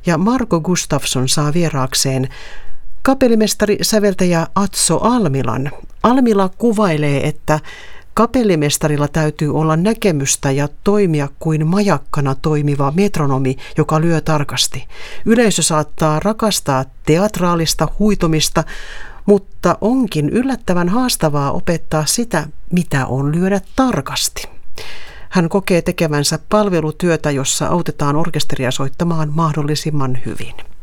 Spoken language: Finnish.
ja Marko Gustafsson saa vieraakseen kapellimestari säveltäjä Atso Almilan. Almila kuvailee, että kapellimestarilla täytyy olla näkemystä ja toimia kuin majakkana toimiva metronomi, joka lyö tarkasti. Yleisö saattaa rakastaa teatraalista huitomista, mutta onkin yllättävän haastavaa opettaa sitä, mitä on lyödä tarkasti. Hän kokee tekevänsä palvelutyötä, jossa autetaan orkesteria soittamaan mahdollisimman hyvin.